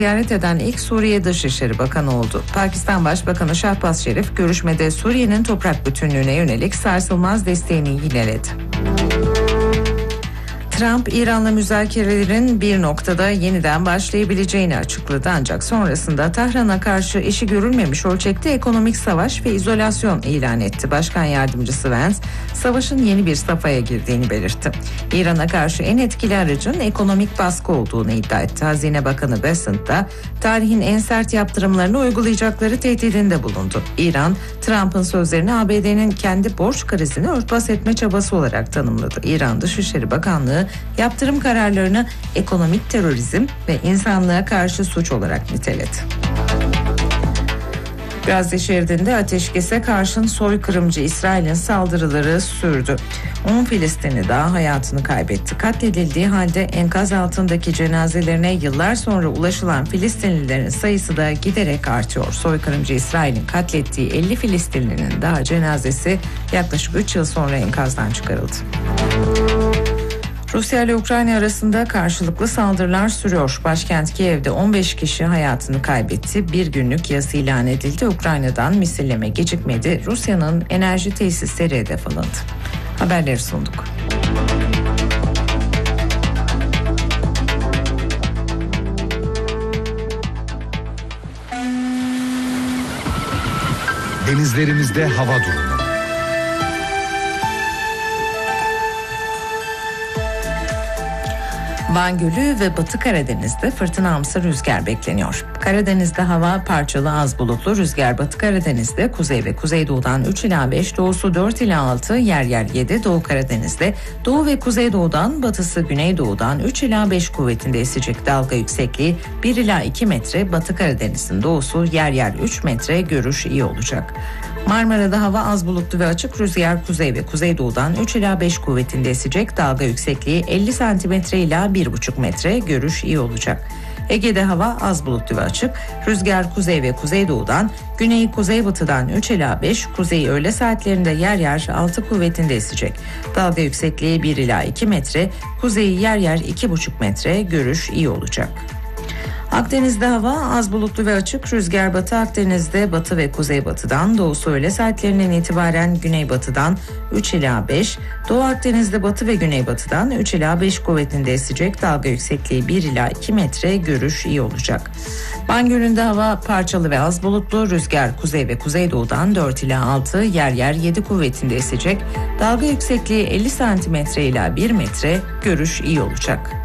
ziyaret eden ilk Suriye Dışişleri Bakanı oldu. Pakistan Başbakanı Şahbaz Şerif görüşmede Suriye'nin toprak bütünlüğüne yönelik sarsılmaz desteğini yineledi. Trump, İran'la müzakerelerin bir noktada yeniden başlayabileceğini açıkladı ancak sonrasında Tahran'a karşı eşi görülmemiş ölçekte ekonomik savaş ve izolasyon ilan etti. Başkan Yardımcısı Vance, savaşın yeni bir safhaya girdiğini belirtti. İran'a karşı en etkili aracın ekonomik baskı olduğunu iddia etti. Hazine Bakanı Bessent da tarihin en sert yaptırımlarını uygulayacakları tehdidinde bulundu. İran, Trump'ın sözlerini ABD'nin kendi borç krizini örtbas etme çabası olarak tanımladı. İran Dışişleri Bakanlığı yaptırım kararlarını ekonomik terörizm ve insanlığa karşı suç olarak niteledi. Gazze şeridinde ateşkese karşın soykırımcı İsrail'in saldırıları sürdü. 10 Filistinli daha hayatını kaybetti. Katledildiği halde enkaz altındaki cenazelerine yıllar sonra ulaşılan Filistinlilerin sayısı da giderek artıyor. Soykırımcı İsrail'in katlettiği 50 Filistinlinin daha cenazesi yaklaşık 3 yıl sonra enkazdan çıkarıldı. Rusya ile Ukrayna arasında karşılıklı saldırılar sürüyor. Başkent Kiev'de 15 kişi hayatını kaybetti. Bir günlük yas ilan edildi. Ukrayna'dan misilleme gecikmedi. Rusya'nın enerji tesisleri hedef alındı. Haberleri sunduk. Denizlerimizde hava durumu. Van Gölü ve Batı Karadeniz'de fırtınamsı rüzgar bekleniyor. Karadeniz'de hava parçalı az bulutlu, rüzgar Batı Karadeniz'de kuzey ve kuzeydoğudan 3 ila 5, doğusu 4 ila 6, yer yer 7, Doğu Karadeniz'de doğu ve kuzeydoğudan, batısı güneydoğudan 3 ila 5 kuvvetinde esecek. Dalga yüksekliği 1 ila 2 metre, Batı Karadeniz'in doğusu yer yer 3 metre, görüş iyi olacak. Marmara'da hava az bulutlu ve açık, rüzgar kuzey ve kuzeydoğudan 3 ila 5 kuvvetinde esecek. Dalga yüksekliği 50 cm ila 1,5 metre, görüş iyi olacak. Ege'de hava az bulutlu ve açık, rüzgar kuzey ve kuzeydoğudan, güney kuzeybatıdan 3 ila 5, kuzey öğle saatlerinde yer yer 6 kuvvetinde esecek. Dalga yüksekliği 1 ila 2 metre, kuzeyi yer yer 2,5 metre, görüş iyi olacak. Akdeniz'de hava az bulutlu ve açık, rüzgar Batı Akdeniz'de batı ve kuzeybatıdan, doğusu öğle saatlerinden itibaren güneybatıdan 3 ila 5, Doğu Akdeniz'de batı ve güneybatıdan 3 ila 5 kuvvetinde esecek. Dalga yüksekliği 1 ila 2 metre, görüş iyi olacak. Van Gölü'nde hava parçalı ve az bulutlu, rüzgar kuzey ve kuzeydoğudan 4 ila 6, yer yer 7 kuvvetinde esecek. Dalga yüksekliği 50 cm ila 1 metre, görüş iyi olacak.